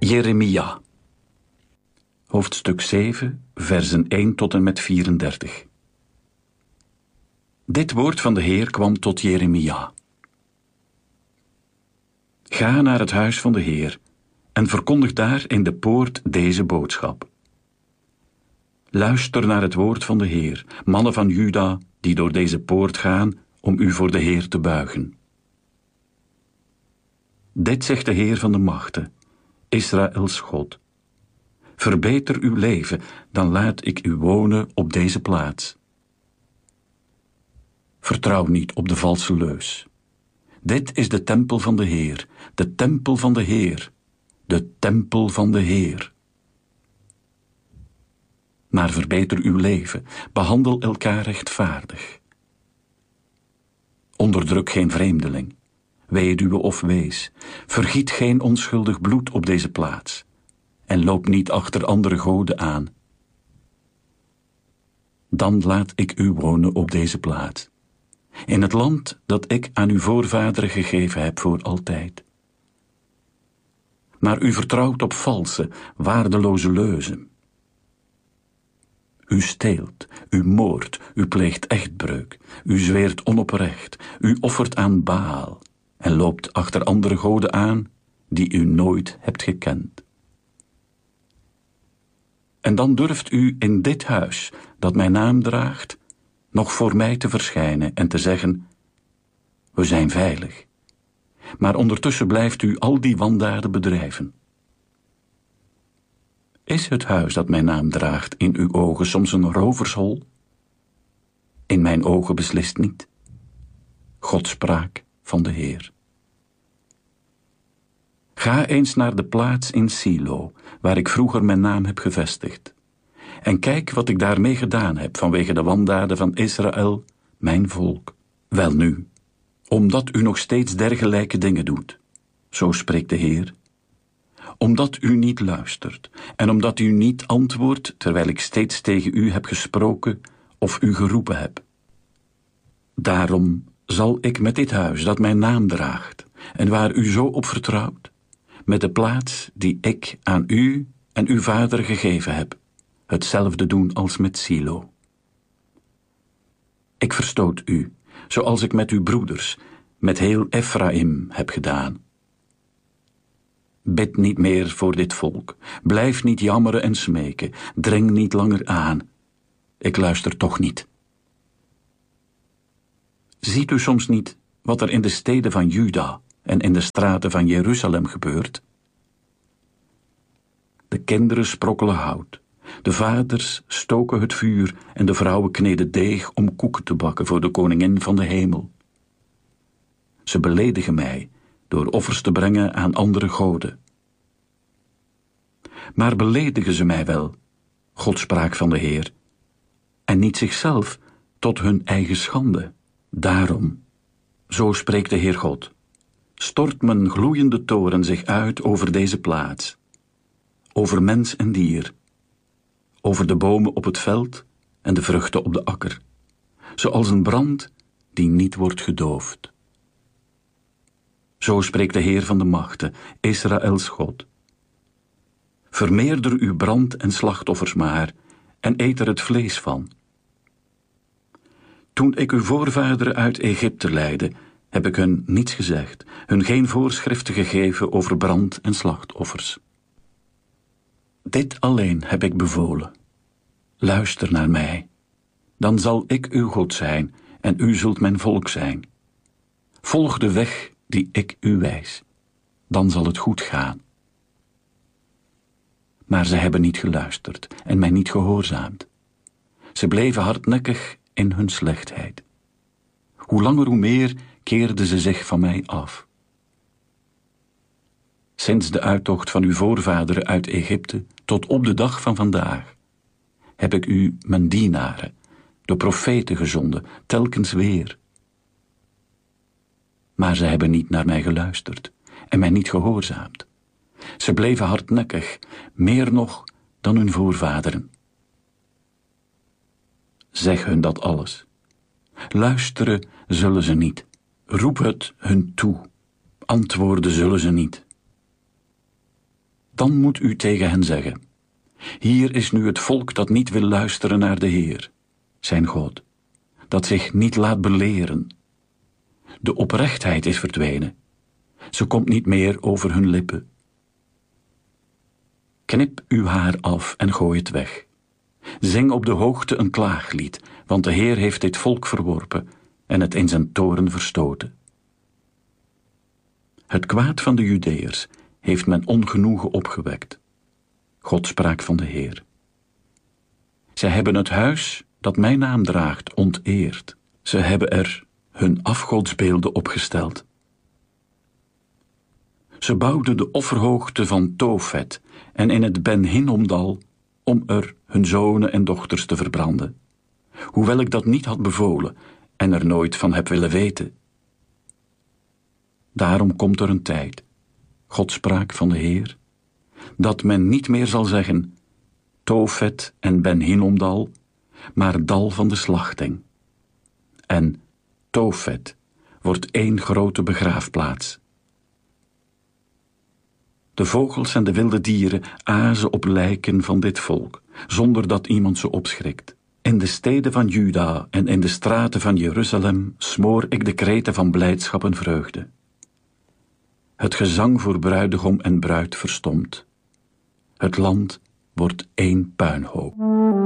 Jeremia, hoofdstuk 7, versen 1 tot en met 34. Dit woord van de Heer kwam tot Jeremia. Ga naar het huis van de Heer en verkondig daar in de poort deze boodschap. Luister naar het woord van de Heer, mannen van Juda die door deze poort gaan om u voor de Heer te buigen. Dit zegt de Heer van de machten, Israëls God. Verbeter uw leven, dan laat ik u wonen op deze plaats. Vertrouw niet op de valse leus. Dit is de tempel van de Heer, de tempel van de Heer, de tempel van de Heer. Maar verbeter uw leven, behandel elkaar rechtvaardig. Onderdruk geen vreemdeling, weduwe of wees, vergiet geen onschuldig bloed op deze plaats en loop niet achter andere goden aan. Dan laat ik u wonen op deze plaats, in het land dat ik aan uw voorvaderen gegeven heb voor altijd. Maar u vertrouwt op valse, waardeloze leuzen. U steelt, u moordt, u pleegt echtbreuk, u zweert onoprecht, u offert aan Baal en loopt achter andere goden aan die u nooit hebt gekend. En dan durft u in dit huis, dat mijn naam draagt, nog voor mij te verschijnen en te zeggen, we zijn veilig. Maar ondertussen blijft u al die wandaden bedrijven. Is het huis dat mijn naam draagt in uw ogen soms een rovershol? In mijn ogen beslist niet. Godspraak van de Heer. Ga eens naar de plaats in Silo, waar ik vroeger mijn naam heb gevestigd. En kijk wat ik daarmee gedaan heb vanwege de wandaden van Israël, mijn volk. Welnu, omdat u nog steeds dergelijke dingen doet, zo spreekt de Heer. Omdat u niet luistert en omdat u niet antwoordt terwijl ik steeds tegen u heb gesproken of u geroepen heb. Daarom zal ik met dit huis dat mijn naam draagt en waar u zo op vertrouwt, met de plaats die ik aan u en uw vader gegeven heb, hetzelfde doen als met Silo. Ik verstoot u, zoals ik met uw broeders, met heel Efraïm heb gedaan. Bid niet meer voor dit volk, blijf niet jammeren en smeken, dring niet langer aan. Ik luister toch niet. Ziet u soms niet wat er in de steden van Juda en in de straten van Jeruzalem gebeurt? De kinderen sprokkelen hout, de vaders stoken het vuur en de vrouwen kneden deeg om koeken te bakken voor de koningin van de hemel. Ze beledigen mij door offers te brengen aan andere goden. Maar beledigen ze mij wel, Godspraak van de Heer, en niet zichzelf tot hun eigen schande. Daarom, zo spreekt de Heer God, stort mijn gloeiende toorn zich uit over deze plaats, over mens en dier, over de bomen op het veld en de vruchten op de akker, zoals een brand die niet wordt gedoofd. Zo spreekt de Heer van de machten, Israëls God. Vermeerder uw brand- en slachtoffers maar, en eet er het vlees van. Toen ik uw voorvaderen uit Egypte leidde, heb ik hun niets gezegd, hun geen voorschriften gegeven over brand- en slachtoffers. Dit alleen heb ik bevolen. Luister naar mij, dan zal ik uw God zijn en u zult mijn volk zijn. Volg de weg die ik u wijs, dan zal het goed gaan. Maar ze hebben niet geluisterd en mij niet gehoorzaamd. Ze bleven hardnekkig in hun slechtheid. Hoe langer hoe meer keerden ze zich van mij af. Sinds de uittocht van uw voorvaderen uit Egypte tot op de dag van vandaag heb ik u mijn dienaren, de profeten gezonden, telkens weer. Maar ze hebben niet naar mij geluisterd en mij niet gehoorzaamd. Ze bleven hardnekkig, meer nog dan hun voorvaderen. Zeg hun dat alles. Luisteren zullen ze niet. Roep het hun toe. Antwoorden zullen ze niet. Dan moet u tegen hen zeggen: hier is nu het volk dat niet wil luisteren naar de Heer, zijn God, dat zich niet laat beleren. De oprechtheid is verdwenen. Ze komt niet meer over hun lippen. Knip uw haar af en gooi het weg. Zing op de hoogte een klaaglied, want de Heer heeft dit volk verworpen en het in zijn toorn verstoten. Het kwaad van de Judeërs heeft men ongenoegen opgewekt. God sprak van de Heer. Zij hebben het huis dat mijn naam draagt onteerd. Ze hebben er hun afgodsbeelden opgesteld. Ze bouwden de offerhoogte van Tofet en in het Ben Hinnomdal om er hun zonen en dochters te verbranden, hoewel ik dat niet had bevolen en er nooit van heb willen weten. Daarom komt er een tijd, God sprak van de Heer, dat men niet meer zal zeggen Tofet en Ben Hinnomdal, maar dal van de slachting. En Tofet wordt één grote begraafplaats. De vogels en de wilde dieren azen op lijken van dit volk, zonder dat iemand ze opschrikt. In de steden van Juda en in de straten van Jeruzalem smoor ik de kreten van blijdschap en vreugde. Het gezang voor bruidegom en bruid verstomt. Het land wordt één puinhoop.